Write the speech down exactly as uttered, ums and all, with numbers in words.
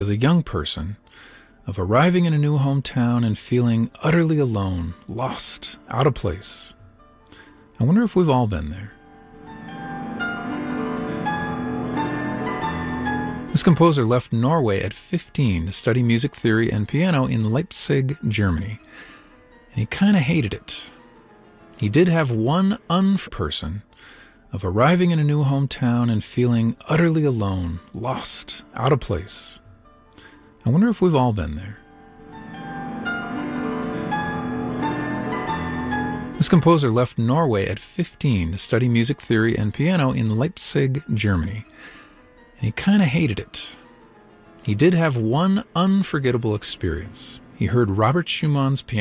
as a young person of arriving in a new hometown and feeling utterly alone, lost, out of place. I wonder if we've all been there. This composer left Norway at fifteen to study music theory and piano in Leipzig, Germany, and he kind of hated it. He did have one unf person of arriving in a new hometown and feeling utterly alone, lost, out of place. I wonder if we've all been there. This composer left Norway at fifteen to study music theory and piano in Leipzig, Germany, and he kind of hated it. He did have one unforgettable experience. He heard Robert Schumann's piano